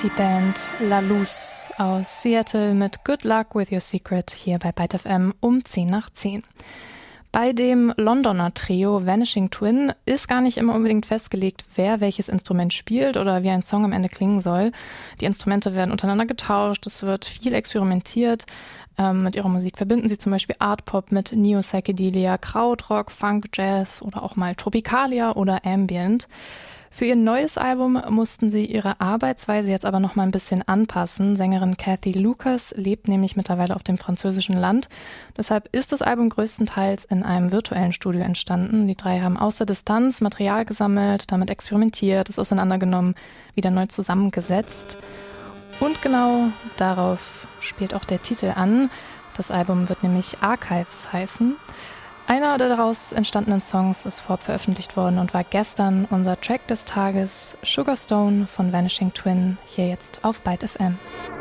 Die Band La Luz aus Seattle mit Good Luck with Your Secret hier bei Byte FM um 10 nach 10. Bei dem Londoner Trio Vanishing Twin ist gar nicht immer unbedingt festgelegt, wer welches Instrument spielt oder wie ein Song am Ende klingen soll. Die Instrumente werden untereinander getauscht, es wird viel experimentiert. Mit ihrer Musik verbinden sie zum Beispiel Art Pop mit Neo-Psychedelia, Krautrock, Funk, Jazz oder auch mal Tropicalia oder Ambient. Für ihr neues Album mussten sie ihre Arbeitsweise jetzt aber noch mal ein bisschen anpassen. Sängerin Cathy Lucas lebt nämlich mittlerweile auf dem französischen Land. Deshalb ist das Album größtenteils in einem virtuellen Studio entstanden. Die drei haben aus der Distanz Material gesammelt, damit experimentiert, es auseinandergenommen, wieder neu zusammengesetzt. Und genau darauf spielt auch der Titel an. Das Album wird nämlich Archives heißen. Einer der daraus entstandenen Songs ist vorab veröffentlicht worden und war gestern unser Track des Tages, Sugarstone von Vanishing Twin, hier jetzt auf Byte FM.